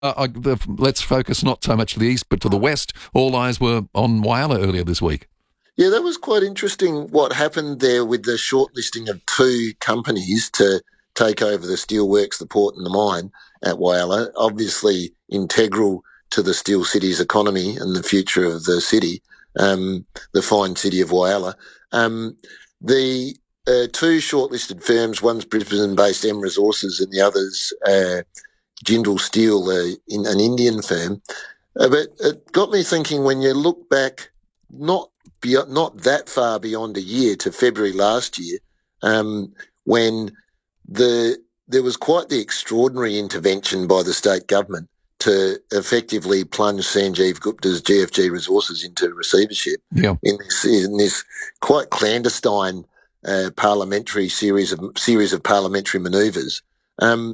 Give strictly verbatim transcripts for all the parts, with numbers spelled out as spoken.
Uh, I, the, let's focus not so much to the east, but to the west. All eyes were on Whyalla earlier this week. Yeah, that was quite interesting what happened there with the shortlisting of two companies to take over the steelworks, the port and the mine at Whyalla, obviously integral to the Steel City's economy and the future of the city, um, the fine city of Whyalla. Um, the uh, two shortlisted firms, one's Brisbane-based M Resources and the other's uh, Jindal Steel, uh, in, an Indian firm. Uh, but it got me thinking when you look back, not be, not that far beyond a year to February last year, um, when the there was quite the extraordinary intervention by the state government to effectively plunge Sanjeev Gupta's G F G Resources into receivership Yeah. in this in this quite clandestine uh, parliamentary series of series of parliamentary manoeuvres. Um,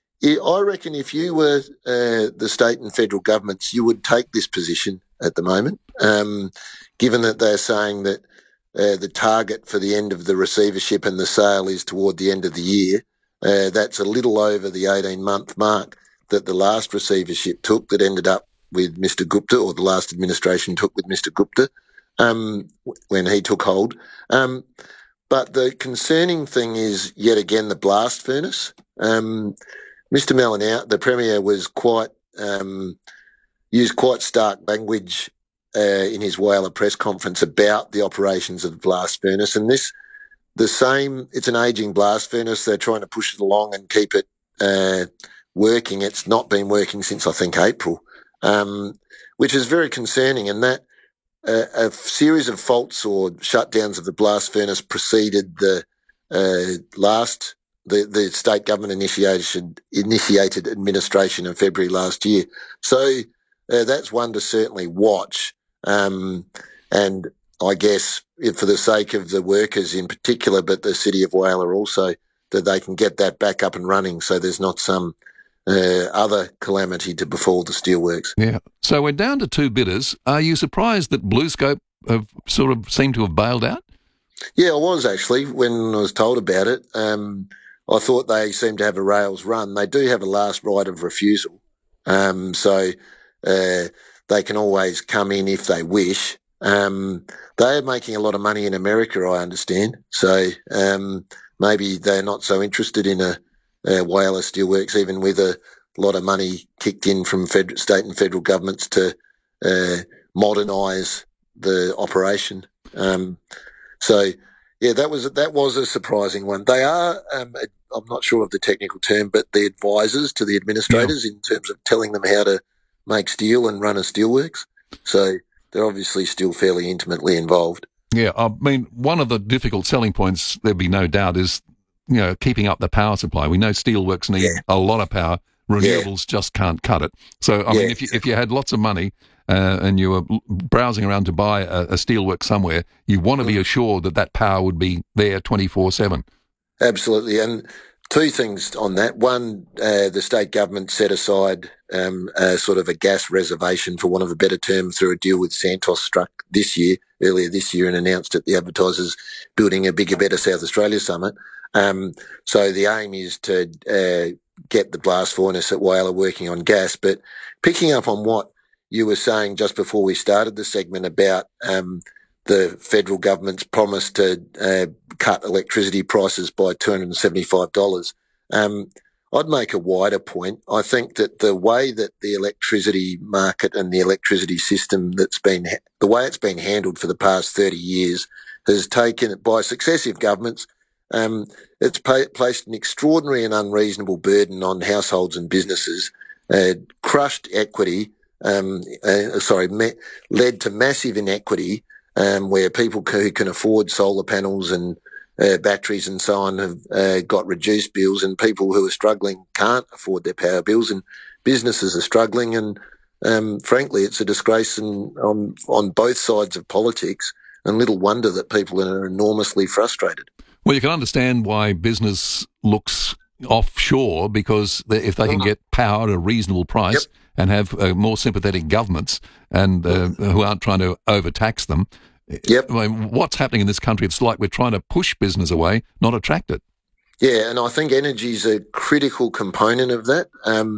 I reckon if you were uh, the state and federal governments, you would take this position at the moment, um, given that they're saying that uh, the target for the end of the receivership and the sale is toward the end of the year. Uh, that's a little over the eighteen-month mark that the last receivership took, that ended up with Mister Gupta, or the last administration took with Mister Gupta, um, when he took hold. Um, but the concerning thing is, yet again, the blast furnace. Um, Mister Malinowski, the Premier, was quite um, used quite stark language uh, in his Whyalla press conference about the operations of the blast furnace, and this the same. It's an ageing blast furnace. They're trying to push it along and keep it uh, working. It's not been working since I think April, um, which is very concerning. And that uh, a series of faults or shutdowns of the blast furnace preceded the uh, last. The, the state government initiation, initiated administration in February last year. So uh, that's one to certainly watch. Um, and I guess if for the sake of the workers in particular, but the city of Whyalla also, that they can get that back up and running so there's not some uh, other calamity to befall the steelworks. Yeah. So we're down to two bidders. Are you surprised that BlueScope have sort of seemed to have bailed out? Yeah, I was actually when I was told about it. Um, I thought they seemed to have a rails run. They do have a last right of refusal. Um, so uh, they can always come in if they wish. Um, they're making a lot of money in America, I understand. So um, maybe they're not so interested in a, a Whyalla Steelworks, even with a lot of money kicked in from federal, state and federal governments to uh, modernise the operation. Um, so... Yeah, that was that was a surprising one. They are, um, I'm not sure of the technical term, but the advisors to the administrators, yeah, in terms of telling them how to make steel and run a steelworks. So they're obviously still fairly intimately involved. Yeah, I mean, one of the difficult selling points, there'd be no doubt, is, you know, keeping up the power supply. We know steelworks need yeah. a lot of power. Renewables yeah. just can't cut it. So, I yeah, mean, if you, if you had lots of money uh, and you were browsing around to buy a, a steelworks somewhere, you want to be assured that that power would be there twenty-four seven. Absolutely. And two things on that. One, uh, the state government set aside um, a sort of a gas reservation, for want of a better term, through a deal with Santos struck this year, earlier this year, and announced at the advertisers building a bigger, better South Australia summit. Um, so the aim is to uh, get the blast furnace at Whyalla working on gas. But picking up on what you were saying just before we started the segment about um, the federal government's promise to uh, cut electricity prices by two hundred seventy-five dollars, um, I'd make a wider point. I think that the way that the electricity market and the electricity system that's been, the way it's been handled for the past thirty years has taken, by successive governments, um, it's pay, placed an extraordinary and unreasonable burden on households and businesses, uh, crushed equity, um, uh, sorry, me, led to massive inequity, um, where people who can afford solar panels and uh, batteries and so on have uh, got reduced bills, and people who are struggling can't afford their power bills, and businesses are struggling. And um, frankly, it's a disgrace in, on, on both sides of politics, and little wonder that people are enormously frustrated. Well, you can understand why business looks offshore, because they, if they can get power at a reasonable price, yep, and have uh, more sympathetic governments and uh, who aren't trying to overtax them. Yep. I mean, what's happening in this country? It's like we're trying to push business away, not attract it. Yeah, and I think energy is a critical component of that. Um,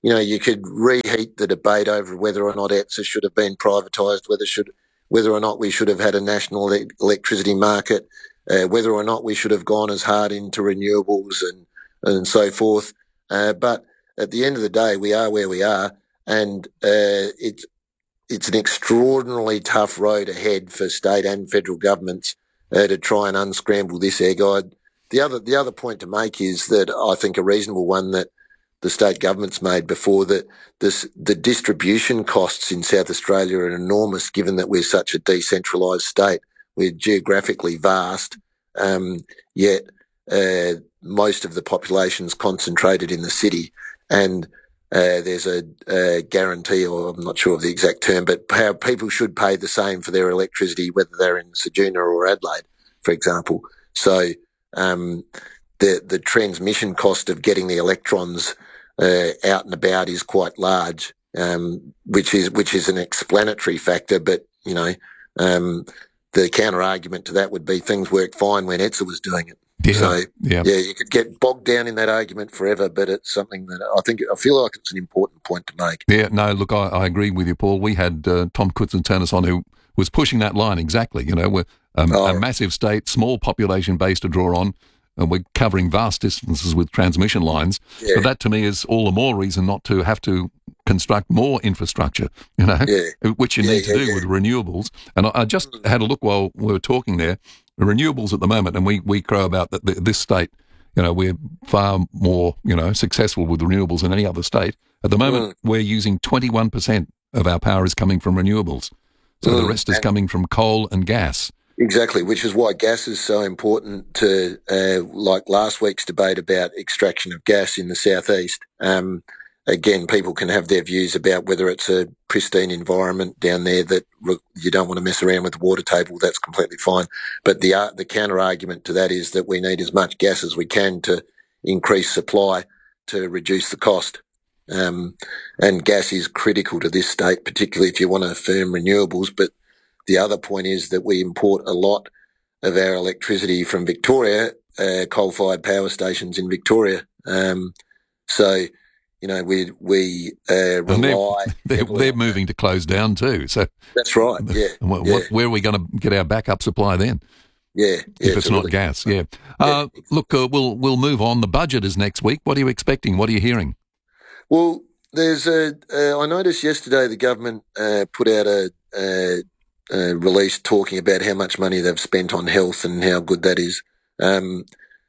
you know, you could reheat the debate over whether or not E T S A should have been privatised, whether should whether or not we should have had a national e- electricity market, uh, whether or not we should have gone as hard into renewables and and so forth. Uh, but at the end of the day, we are where we are, and uh, it's it's an extraordinarily tough road ahead for state and federal governments uh, to try and unscramble this egg. I'd, the other the other point to make is that I think a reasonable one that the state government's made before, that this, the distribution costs in South Australia are enormous, given that we're such a decentralised state. We're geographically vast, um, yet uh, most of the population's concentrated in the city, and uh, there's a, a guarantee, or I'm not sure of the exact term, but how people should pay the same for their electricity, whether they're in Ceduna or Adelaide, for example. So um, the the transmission cost of getting the electrons Uh, out and about is quite large, um, which is which is an explanatory factor. But you know, um, the counter argument to that would be things worked fine when E T S A was doing it. Yeah, so yeah. yeah, you could get bogged down in that argument forever. But it's something that I think I feel like it's an important point to make. Yeah, no, look, I, I agree with you, Paul. We had uh, Tom Koutsantonis on, who was pushing that line exactly. You know, we're um, Oh, a massive state, small population base to draw on. And we're covering vast distances with transmission lines. Yeah. But that, to me, is all the more reason not to have to construct more infrastructure, you know, Yeah. which you Yeah, need to yeah, do yeah. with renewables. And I, I just had a look while we were talking there. The renewables at the moment, and we, we crow about that the, this state, you know, we're far more, you know, successful with renewables than any other state. At the moment, Mm. we're using twenty-one percent of our power is coming from renewables. So Mm. the rest is And- coming from coal and gas. Exactly, which is why gas is so important to, uh, like last week's debate about extraction of gas in the southeast. Um, again, people can have their views about whether it's a pristine environment down there that re- you don't want to mess around with the water table. That's completely fine. But the uh, the counter argument to that is that we need as much gas as we can to increase supply to reduce the cost. Um, and gas is critical to this state, particularly if you want to firm renewables. But the other point is that we import a lot of our electricity from Victoria, uh, coal-fired power stations in Victoria. Um, so, you know, we we uh, And they're, rely. they're, heavily they're on moving to close down too. So that. That's right. Yeah. what, yeah. what, where are we going to get our backup supply then? Yeah. yeah If it's not absolutely. gas, yeah. Uh, look, uh, we'll we'll move on. The budget is next week. What are you expecting? What are you hearing? Well, there's a. Uh, I noticed yesterday the government uh, put out a. Uh, Uh, release talking about how much money they've spent on health and how good that is. Um,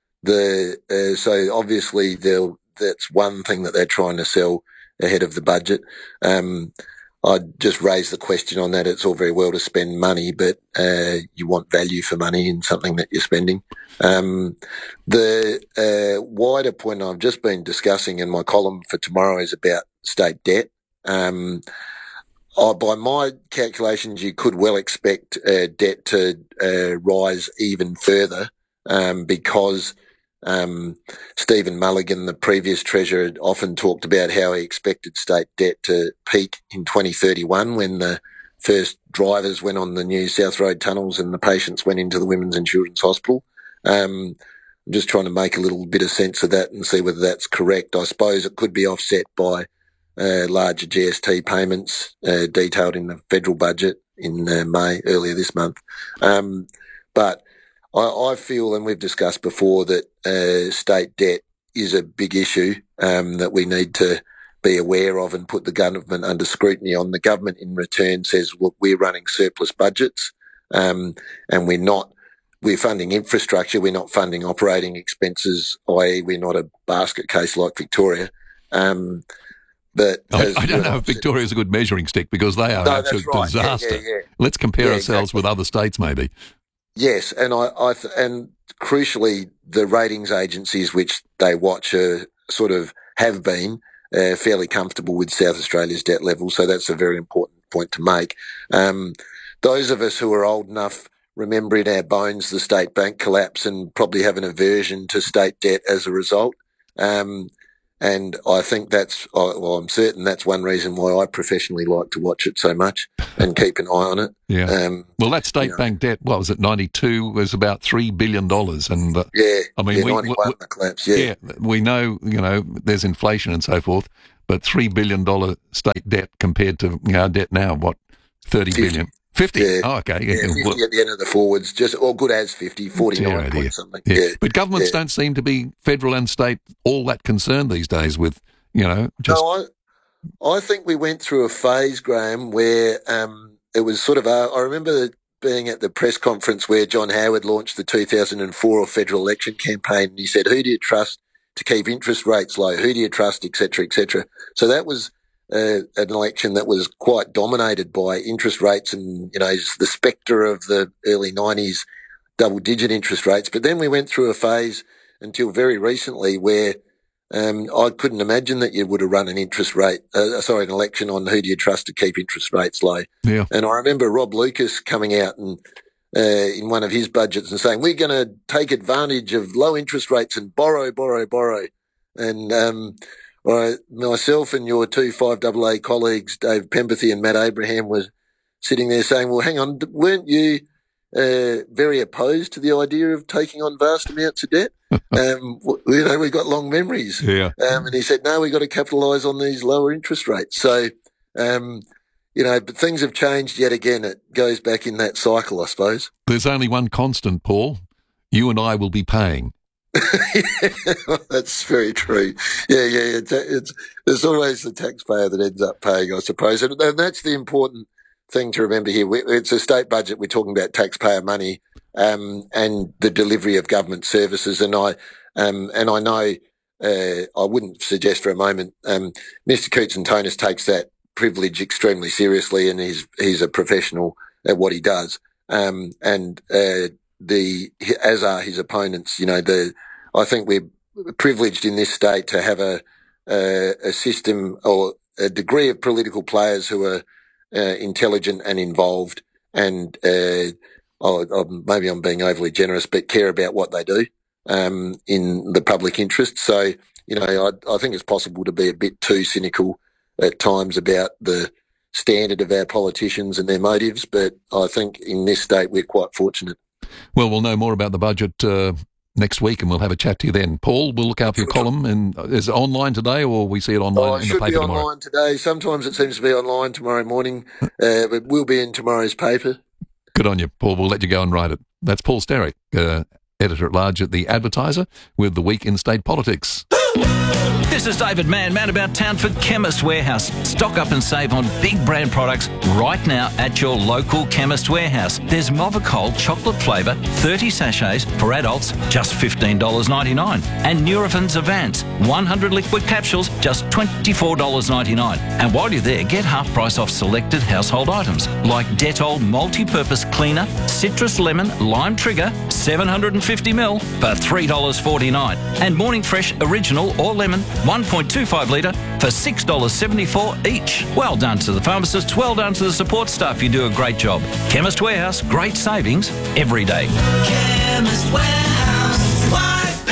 the uh, so obviously they'll, that's one thing that they're trying to sell ahead of the budget. Um, I'd just raise the question on that. It's all very well to spend money, but uh, you want value for money in something that you're spending. Um, the uh, wider point I've just been discussing in my column for tomorrow is about state debt. Um, Oh, by my calculations, you could well expect uh, debt to uh, rise even further um, because um, Stephen Mulligan, the previous Treasurer, often talked about how he expected state debt to peak in twenty thirty-one when the first drivers went on the new South Road tunnels and the patients went into the Women's and Children's Hospital. Um, I'm just trying to make a little bit of sense of that and see whether that's correct. I suppose it could be offset by Uh, larger G S T payments uh, detailed in the federal budget in uh, May, earlier this month. Um, but I, I feel, and we've discussed before, that uh, state debt is a big issue um, that we need to be aware of and put the government under scrutiny on. The government in return says, look, we're running surplus budgets um, and we're not we're funding infrastructure, we're not funding operating expenses, that is we're not a basket case like Victoria. Um, But I, I don't know if Victoria's a good measuring stick because they are no, an absolute that's right. disaster. Yeah, yeah, yeah. Let's compare Yeah, ourselves exactly. with other states, maybe. Yes, and I, I th- and crucially, the ratings agencies which they watch are sort of have been uh, fairly comfortable with South Australia's debt level. So that's a very important point to make. Um, those of us who are old enough remember in our bones the state bank collapse and probably have an aversion to state debt as a result. Um, And I think that's, well, I'm certain that's one reason why I professionally like to watch it so much and keep an eye on it. Yeah. Um, well, that state you know, bank debt, what was it, ninety-two, was about three billion dollars. And uh, yeah, I mean, yeah, we, ninety-one, we, the collapse, yeah. yeah, we know, you know, there's inflation and so forth, but three billion dollars state debt compared to our debt now, what, thirty billion? fifty? Yeah. Oh, okay. Yeah, Yeah. fifty Well, at the end of the forwards, just or good as fifty, forty-nine point something. Yeah. Yeah. But governments Yeah. don't seem to be, federal and state, all that concerned these days with, you know, just... No, I, I think we went through a phase, Graham, where um, it was sort of, a, I remember being at the press conference where John Howard launched the two thousand four federal election campaign, and he said, who do you trust to keep interest rates low? Who do you trust, et cetera, et cetera? So that was uh, an election that was quite dominated by interest rates and, you know, the spectre of the early nineties double-digit interest rates. But then we went through a phase until very recently where um, I couldn't imagine that you would have run an interest rate, uh, sorry, an election on who do you trust to keep interest rates low. Yeah. And I remember Rob Lucas coming out and uh, in one of his budgets and saying, we're going to take advantage of low interest rates and borrow, borrow, borrow. And um, I, myself and your two five A A colleagues, Dave Pemberthy and Matt Abraham, were sitting there saying, well, hang on, weren't you uh, very opposed to the idea of taking on vast amounts of debt? um, you know, we've got long memories. Yeah. Um, and he said, no, we've got to capitalise on these lower interest rates. So, um, you know, but things have changed yet again. It goes back in that cycle, I suppose. There's only one constant, Paul. You and I will be paying. Yeah, that's very true. Yeah, yeah, it's, it's there's always the taxpayer that ends up paying, I suppose, and, and that's the important thing to remember here. We, it's a state budget. We're talking about taxpayer money um, and the delivery of government services. And I um, and I know uh, I wouldn't suggest for a moment um, Mister Koutsantonis takes that privilege extremely seriously, and he's he's a professional at what he does. Um, and uh, the as are his opponents. You know, the I think we're privileged in this state to have a a, a system or a degree of political players who are uh, intelligent and involved, and uh, oh, oh, maybe I'm being overly generous, but care about what they do um, in the public interest. So, you know, I, I think it's possible to be a bit too cynical at times about the standard of our politicians and their motives, but I think in this state we're quite fortunate. Well, we'll know more about the budget uh, next week, and we'll have a chat to you then. Paul, we'll look out for your column. And is it online today, or we see it online oh, in it the paper should be tomorrow? Online today. Sometimes it seems to be online tomorrow morning, uh, but we'll be in tomorrow's paper. Good on you, Paul. We'll let you go and write it. That's Paul Sterick, uh, editor-at-large at The Advertiser, with the week in state politics. This is David Mann, man about town for Chemist Warehouse. Stock up and save on big brand products right now at your local Chemist Warehouse. There's Movicol chocolate flavour, thirty sachets for adults, just fifteen dollars ninety-nine. And Nurofen Zavance, one hundred liquid capsules, just twenty-four dollars ninety-nine. And while you're there, get half price off selected household items like Dettol multi-purpose cleaner, citrus lemon, lime trigger, seven hundred fifty milliliters for three dollars forty-nine. And Morning Fresh original or lemon, one point two five litre for six dollars seventy-four each. Well done to the pharmacists, well done to the support staff. You do a great job. Chemist Warehouse, great savings every day. Chemist Warehouse, why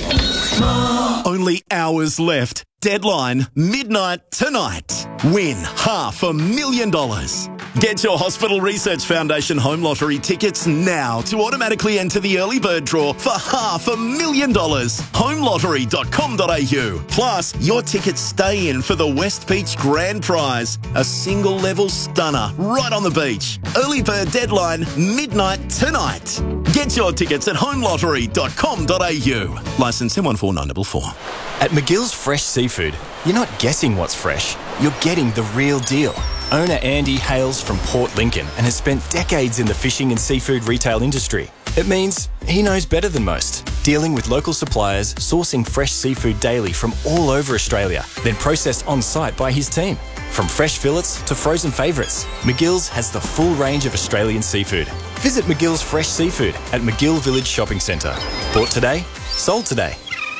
pay more? Only hours left. Deadline, midnight tonight. Win half a million dollars. Get your Hospital Research Foundation Home Lottery tickets now to automatically enter the early bird draw for half a million dollars. home lottery dot com dot a u. Plus, your tickets stay in for the West Beach Grand Prize, a single level stunner right on the beach. Early bird deadline, midnight tonight. Get your tickets at home lottery dot com dot a u. Licence M one four nine four four. At McGill's Fresh Seafood, you're not guessing what's fresh, you're getting the real deal. Owner Andy hails from Port Lincoln and has spent decades in the fishing and seafood retail industry. It means he knows better than most, dealing with local suppliers, sourcing fresh seafood daily from all over Australia, then processed on-site by his team. From fresh fillets to frozen favourites, McGill's has the full range of Australian seafood. Visit McGill's Fresh Seafood at McGill Village Shopping Centre. Bought today, sold today.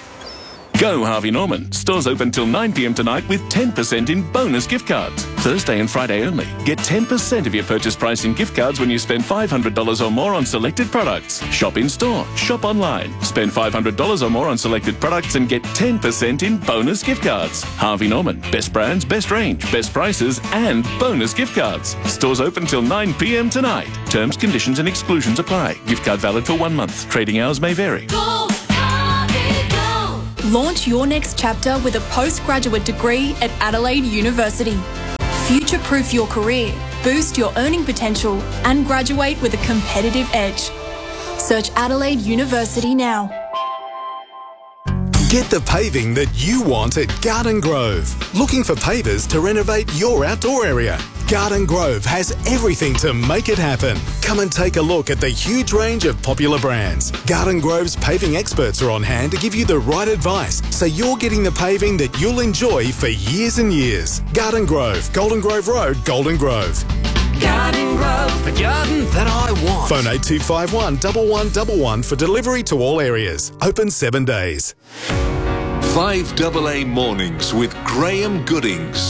Go Harvey Norman. Stores open till nine p m tonight with ten percent in bonus gift cards. Thursday and Friday only. Get ten percent of your purchase price in gift cards when you spend five hundred dollars or more on selected products. Shop in store. Shop online. Spend five hundred dollars or more on selected products and get ten percent in bonus gift cards. Harvey Norman. Best brands, best range, best prices and bonus gift cards. Stores open till nine p m tonight. Terms, conditions and exclusions apply. Gift card valid for one month. Trading hours may vary. Go, Harvey, go. Launch your next chapter with a postgraduate degree at Adelaide University. Future-proof your career, boost your earning potential, and graduate with a competitive edge. Search Adelaide University now. Get the paving that you want at Garden Grove. Looking for pavers to renovate your outdoor area? Garden Grove has everything to make it happen. Come and take a look at the huge range of popular brands. Garden Grove's paving experts are on hand to give you the right advice, so you're getting the paving that you'll enjoy for years and years. Garden Grove, Golden Grove Road, Golden Grove. Garden Grove, the garden that I want. Phone eight two five one, one one one one for delivery to all areas. Open seven days. five A A Mornings with Graham Goodings.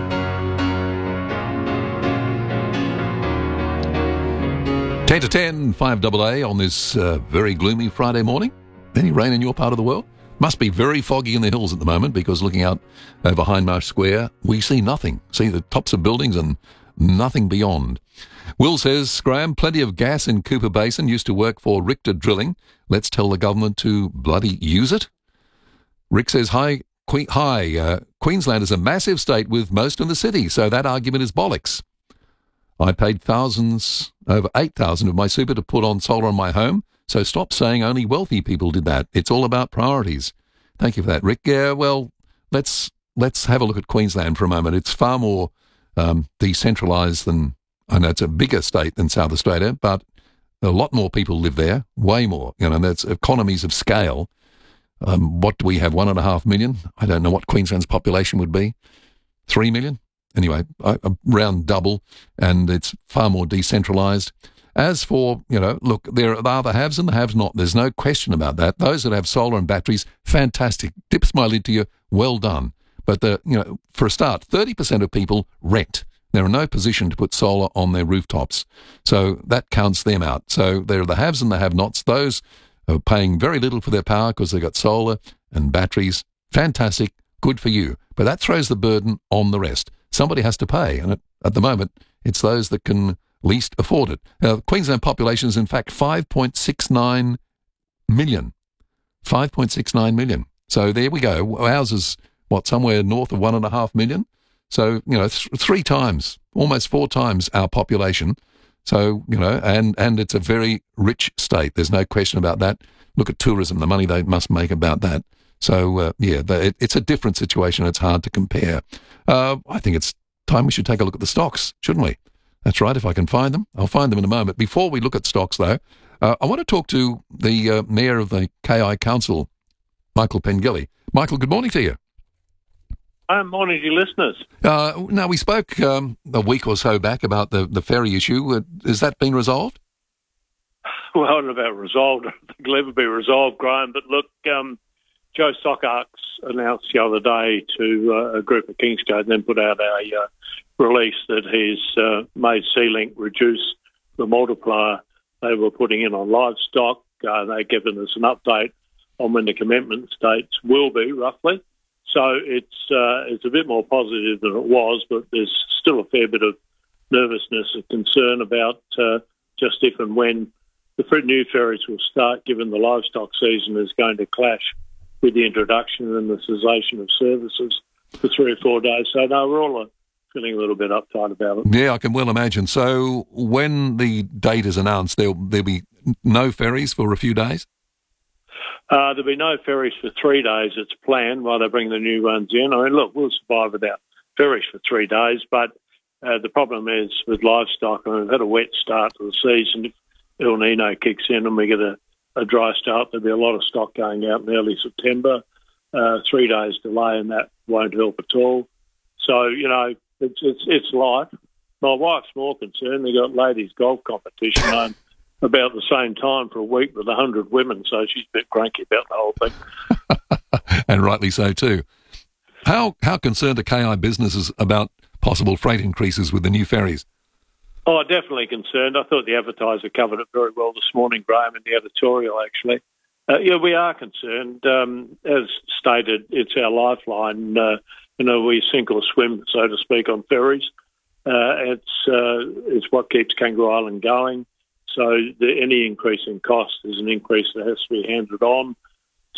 ten to ten, five A A on this uh, very gloomy Friday morning. Any rain in your part of the world? Must be very foggy in the hills at the moment, because looking out over Hindmarsh Square, we see nothing. See the tops of buildings and nothing beyond. Will says, Graham, plenty of gas in Cooper Basin, used to work for Richter Drilling. Let's tell the government to bloody use it. Rick says, hi, que- hi uh, Queensland is a massive state with most in the city, so that argument is bollocks. I paid thousands, over eight thousand of my super to put on solar on my home, so stop saying only wealthy people did that. It's all about priorities. Thank you for that, Rick. Yeah, well, let's let's have a look at Queensland for a moment. It's far more um, decentralised than, I know it's a bigger state than South Australia, but a lot more people live there, way more. You know, and that's economies of scale. Um, what do we have, one and a half million? I don't know what Queensland's population would be. Three million? Anyway, around double, and it's far more decentralised. As for, you know, look, there are the haves and the haves not. There's no question about that. Those that have solar and batteries, fantastic. Tips my lid to you, well done. But, the, you know, for a start, thirty percent of people rent. They're in no position to put solar on their rooftops. So that counts them out. So there are the haves and the have-nots. Those are paying very little for their power because they've got solar and batteries. Fantastic, good for you. But that throws the burden on the rest. Somebody has to pay, and at, at the moment, it's those that can least afford it. Now, the Queensland population is, in fact, five point six nine million. five point six nine million. So there we go. Ours is, what, somewhere north of one and a half million? So, you know, th- three times, almost four times our population. So, you know, and, and it's a very rich state. There's no question about that. Look at tourism, the money they must make about that. So, uh, yeah, the, it, it's a different situation. It's hard to compare. Uh, I think it's time we should take a look at the stocks, shouldn't we? That's right, if I can find them. I'll find them in a moment. Before we look at stocks, though, uh, I want to talk to the uh, Mayor of the K I Council, Michael Pengelly. Michael, good morning to you. Um, morning to your listeners. Uh, now, we spoke um, a week or so back about the, the ferry issue. Uh, has that been resolved? Well, I don't know about resolved. I think it'll ever be resolved, Graham. But look, um, Joe Sockarks announced the other day to uh, a group at Kingscote and then put out a uh, release that he's uh, made Sealink reduce the multiplier they were putting in on livestock. Uh, they've given us an update on when the commitment dates will be, roughly. So it's uh, it's a bit more positive than it was, but there's still a fair bit of nervousness and concern about uh, just if and when the new ferries will start, given the livestock season is going to clash with the introduction and the cessation of services for three or four days. So, no, we're all feeling a little bit uptight about it. Yeah, I can well imagine. So when the date is announced, there'll, there'll be no ferries for a few days? Uh, there'll be no ferries for three days, it's planned, while they bring the new ones in. I mean, look, we'll survive without ferries for three days, but uh, the problem is with livestock, I mean, we've had a wet start to the season. If El Nino kicks in and we get a, a dry start, there'll be a lot of stock going out in early September. Uh, three days delay, and that won't help at all. So, you know, it's it's, it's life. My wife's more concerned. They got ladies' golf competition on about the same time for a week with one hundred women, so she's a bit cranky about the whole thing. And rightly so too. How how concerned are K I businesses about possible freight increases with the new ferries? Oh, definitely concerned. I thought the advertiser covered it very well this morning, Graham, in the editorial, actually. Uh, yeah, we are concerned. Um, as stated, it's our lifeline. Uh, you know, we sink or swim, so to speak, on ferries. Uh, it's uh, it's what keeps Kangaroo Island going. So the, any increase in cost is an increase that has to be handed on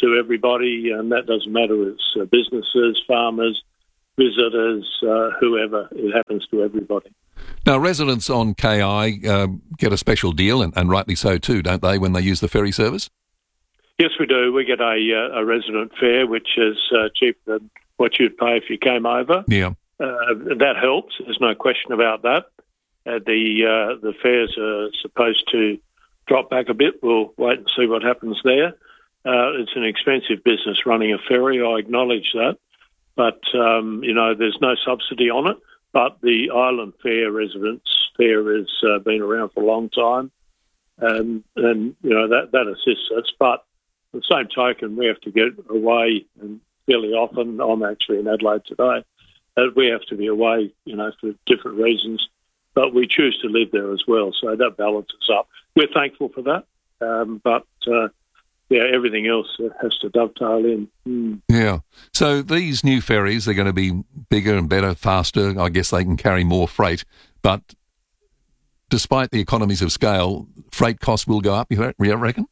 to everybody, and that doesn't matter if it's uh, businesses, farmers, visitors, uh, whoever. It happens to everybody. Now, residents on K I uh, get a special deal, and, and rightly so too, don't they, when they use the ferry service? Yes, we do. We get a, uh, a resident fare, which is uh, cheaper than what you'd pay if you came over. Yeah. Uh, that helps. There's no question about that. Uh, the uh, the fares are supposed to drop back a bit. We'll wait and see what happens there. Uh, it's an expensive business running a ferry. I acknowledge that. But, um, you know, there's no subsidy on it. But the island fare, residents fare, has uh, been around for a long time. Um, and, you know, that, that assists us. But at the same token, we have to get away, and fairly often, I'm actually in Adelaide today, uh, we have to be away, you know, for different reasons. But we choose to live there as well, so that balances up. We're thankful for that. Um, but, uh, yeah, everything else has to dovetail in. Mm. Yeah. So these new ferries, they're going to be bigger and better, faster. I guess they can carry more freight. But despite the economies of scale, freight costs will go up, you reckon?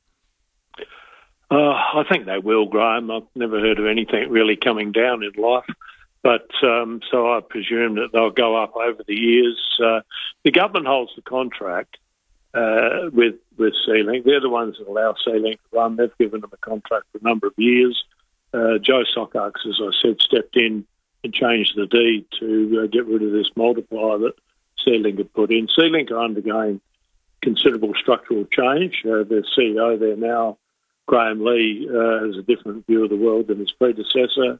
Uh, I think they will, Graham. I've never heard of anything really coming down in life. But um, so I presume that they'll go up over the years. Uh, the government holds the contract uh, with with SeaLink. They're the ones that allow SeaLink to run. They've given them a contract for a number of years. Uh, Joe Sockax, as I said, stepped in and changed the deed to uh, get rid of this multiplier that SeaLink had put in. SeaLink are undergoing considerable structural change. Uh, the C E O there now, Graham Lee, uh, has a different view of the world than his predecessor.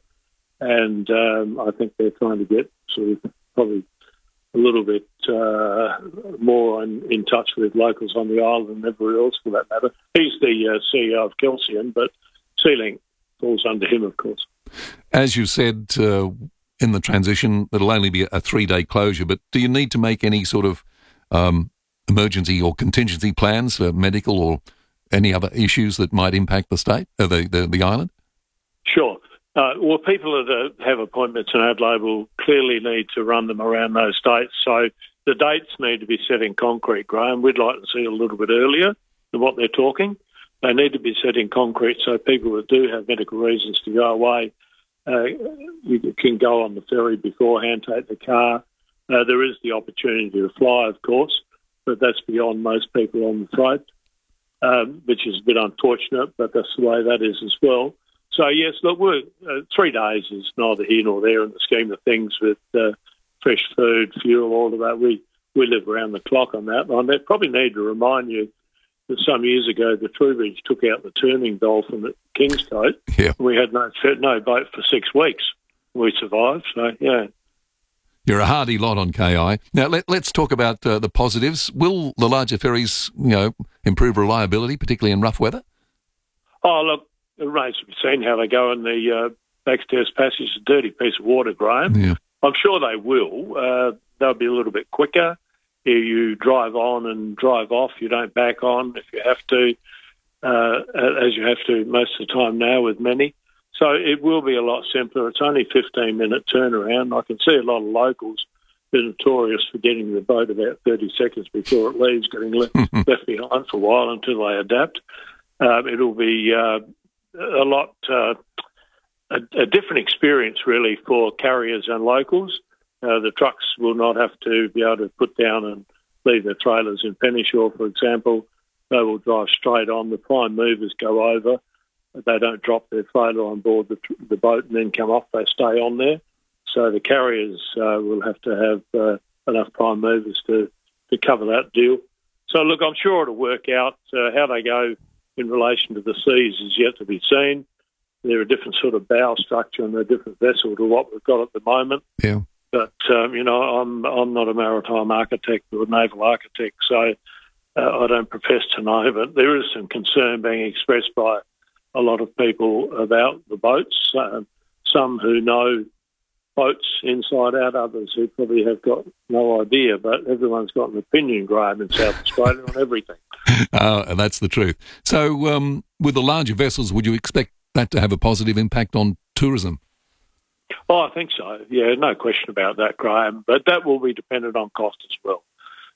And um, I think they're trying to get sort of probably a little bit uh, more in, in touch with locals on the island and everywhere else for that matter. He's the uh, C E O of Kelsian, but SeaLink falls under him, of course. As you said, uh, in the transition, it'll only be a three-day closure, but do you need to make any sort of um, emergency or contingency plans for medical or any other issues that might impact the state, or the, the, the island? Sure. Uh, well, people that have appointments in Adelaide will clearly need to run them around those dates. So the dates need to be set in concrete, Graham. We'd like to see it a little bit earlier than what they're talking. They need to be set in concrete so people that do have medical reasons to go away, uh, you can go on the ferry beforehand, take the car. Uh, there is the opportunity to fly, of course, but that's beyond most people on the freight, um, which is a bit unfortunate, but that's the way that is as well. So, yes, look, we're, uh, three days is neither here nor there in the scheme of things with uh, fresh food, fuel, all of that. We we live around the clock on that. And I probably need to remind you that some years ago the Trowbridge took out the turning dolphin at Kingscote. Yeah. We had no no boat for six weeks. We survived, so, yeah. You're a hardy lot on K I. Now, let, let's talk about uh, the positives. Will the larger ferries, you know, improve reliability, particularly in rough weather? Oh, look, it remains to be seen how they go in the uh, backstairs passage. It's a dirty piece of water, Graham. Yeah. I'm sure they will. Uh, they'll be a little bit quicker. You drive on and drive off. You don't back on if you have to, uh, as you have to most of the time now with many. So it will be a lot simpler. It's only fifteen-minute turnaround. I can see a lot of locals who are notorious for getting the boat about thirty seconds before it leaves, getting left, left behind for a while until they adapt. Um, it'll be uh, a lot, uh, a, a different experience really for carriers and locals. Uh, the trucks will not have to be able to put down and leave their trailers in Penyshaw, for example. They will drive straight on. The prime movers go over. They don't drop their trailer on board the, the boat and then come off. They stay on there. So the carriers uh, will have to have uh, enough prime movers to, to cover that deal. So, look, I'm sure it'll work out. Uh, how they go in relation to the seas is yet to be seen. They're a different sort of bow structure and they're a different vessel to what we've got at the moment. Yeah. But, um, you know, I'm I'm not a maritime architect or a naval architect, so uh, I don't profess to know. But there is some concern being expressed by a lot of people about the boats, uh, some who know boats inside out, others who probably have got no idea. But everyone's got an opinion, Graham, in South Australia on everything. Uh, and that's the truth. So um, with the larger vessels, would you expect that to have a positive impact on tourism? Oh, I think so. Yeah, no question about that, Graham. But that will be dependent on cost as well.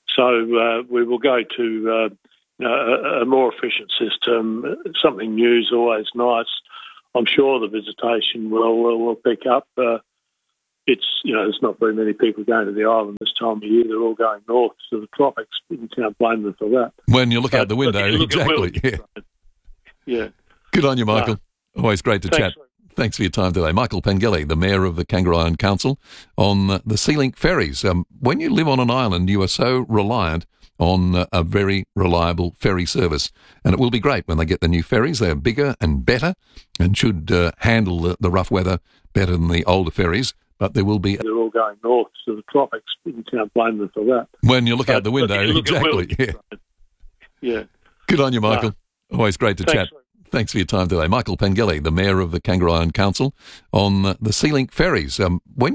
So uh, we will go to uh, a, a more efficient system. Something new is always nice. I'm sure the visitation will will, will pick up. Uh, it's you know there's not very many people going to the island this time of year. They're all going north to the tropics. You can't blame them for that. When you look but, out the window, exactly. Yeah. yeah. Good on you, Michael. Uh, Always great to thanks, chat. Thanks for your time today. Michael Pengelly, the Mayor of the Kangaroo Island Council, on uh, the SeaLink ferries. Um, when you live on an island, you are so reliant on uh, a very reliable ferry service. And it will be great when they get the new ferries. They're bigger and better and should uh, handle the, the rough weather better than the older ferries. But there will be... They're all going north to the tropics. You can't blame them for that. When you look but, out the window, exactly. Yeah. yeah. Good on you, Michael. Uh, Always great to thanks, chat. Thanks for your time today. Michael Pengelly, the Mayor of the Kangaroo Island Council, on uh, the SeaLink ferries. Um, when